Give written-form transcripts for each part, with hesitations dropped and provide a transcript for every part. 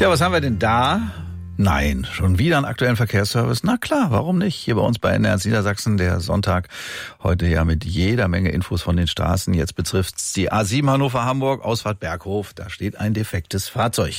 Ja, was haben wir denn da? Nein, schon wieder einen aktuellen Verkehrsservice. Na klar, warum nicht? Hier bei uns bei NDR Niedersachsen, der Sonntag. Heute ja mit jeder Menge Infos von den Straßen. Jetzt betrifft's die A7 Hannover-Hamburg, Ausfahrt Berghof. Da steht ein defektes Fahrzeug.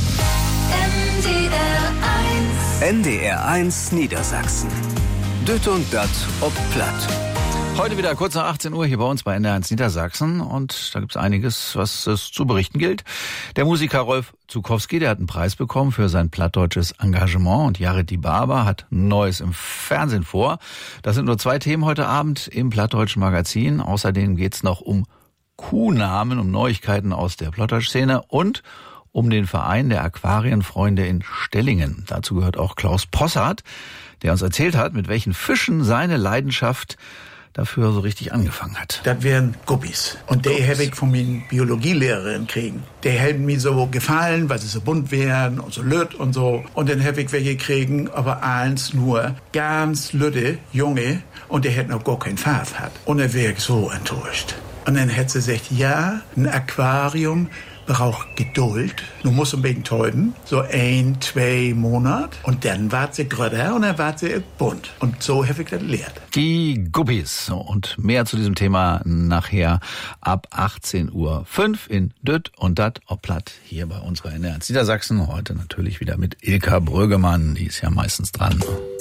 NDR 1 Niedersachsen. Dütt und dat ob platt. Heute wieder kurz nach 18 Uhr hier bei uns bei NDR 1 Niedersachsen und da gibt's einiges, was es zu berichten gilt. Der Musiker Rolf Zuckowski, der hat einen Preis bekommen für sein plattdeutsches Engagement und Jared Dibaba hat Neues im Fernsehen vor. Das sind nur 2 Themen heute Abend im Plattdeutschen Magazin. Außerdem geht's noch um Kuhnamen, um Neuigkeiten aus der Plattdeutsch-Szene und um den Verein der Aquarienfreunde in Stellingen. Dazu gehört auch Klaus Possart, der uns erzählt hat, mit welchen Fischen seine Leidenschaft dafür so richtig angefangen hat. Das wären Guppies. Und die habe ich von meiner Biologielehrerin kriegen. Die hätten mir so gefallen, weil sie so bunt wären und so lütt und so. Und dann habe ich welche kriegen, aber eins nur ganz lütte, junge, und die hätten noch gar keinen Farbe gehabt. Und dann wäre ich so enttäuscht. Und dann hätte sie gesagt, ja, ein Aquarium braucht Geduld. Du musst ein bisschen täuben, so 1, 2 Monate. Und dann wart sie größer und dann wart sie bunt. Und so habe ich das gelernt. Die Guppies. Und mehr zu diesem Thema nachher ab 18:05 Uhr in Dütt und dat ob platt hier bei uns bei NDR Niedersachsen. Heute natürlich wieder mit Ilka Brögemann. Die ist ja meistens dran.